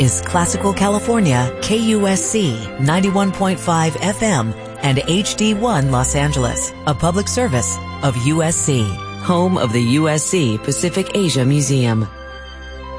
is Classical California, KUSC 91.5 FM and HD1 Los Angeles, a public service of USC, home of the USC Pacific Asia Museum.